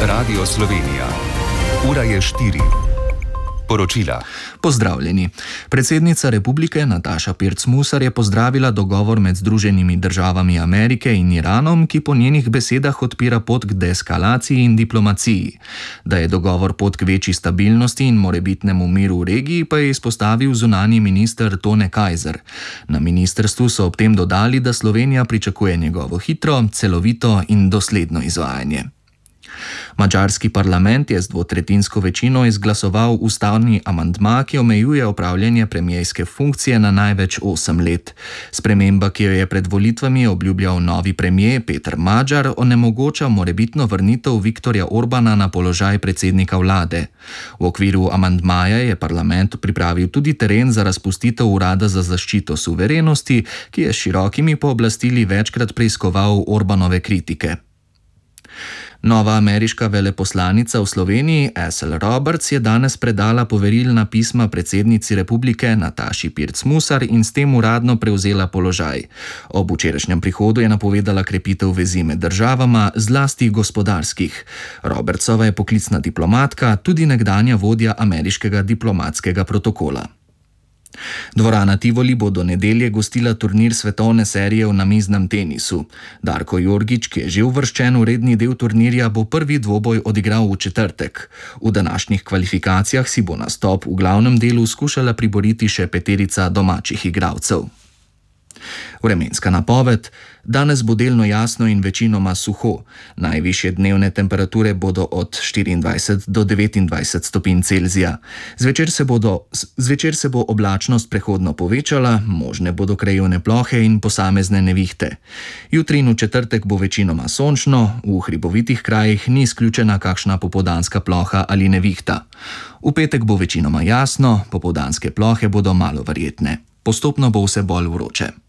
Radio Slovenija. Ura je 4. Poročila. Pozdravljeni. Predsednica republike Nataša Pirc Musar je pozdravila dogovor med Združenimi državami Amerike in Iranom, ki po njenih besedah odpira pot k deeskalaciji in diplomaciji. Da je dogovor pot k večji stabilnosti in morebitnemu miru v regiji, pa je izpostavil zunanji minister Tone Kajzer. Na ministrstvu so ob tem dodali, da Slovenija pričakuje njegovo hitro, celovito in dosledno izvajanje. Madžarski parlament je z dvotretjinsko večino izglasoval ustavni amandma, ki omejuje opravljanje premierske funkcije na največ 8 let. Sprememba, ki jo je pred volitvami obljubljal novi premier Peter Magyar, onemogoča morebitno vrnitev Viktorja Orbana na položaj predsednika vlade. V okviru amandmaja je parlament pripravil tudi teren za razpustitev urada za zaščito suverenosti, ki je s širokimi pooblastili večkrat preiskoval Orbanove kritike. Nova ameriška veleposlanica v Sloveniji, Ethel Roberts, je danes predala poverilna pisma predsednici republike Nataši Pirc Musar in s tem uradno prevzela položaj. Ob včerajšnjem prihodu je napovedala krepitev vezi med državama, zlasti gospodarskih. Robertsova je poklicna diplomatka, tudi nekdanja vodja ameriškega diplomatskega protokola. Dvorana Tivoli bo do nedelje gostila turnir svetovne serije v namiznem tenisu. Darko Jorgić, ki je že uvrščen v redni del turnirja, bo prvi dvoboj odigral v četrtek. V današnjih kvalifikacijah si bo nastop v glavnem delu skušala priboriti še peterica domačih igralcev. Vremenska napoved. Danes bo delno jasno in večinoma suho. Najvišje dnevne temperature bodo od 24 do 29 stopinj Celzija. Zvečer se bo oblačnost prehodno povečala, možne bodo krajevne plohe in posamezne nevihte. Jutri in v četrtek bo večinoma sončno, v hribovitih krajih ni izključena kakšna popoldanska ploha ali nevihta. V petek bo večinoma jasno, popoldanske plohe bodo malo verjetne. Postopno bo vse bolj vroče.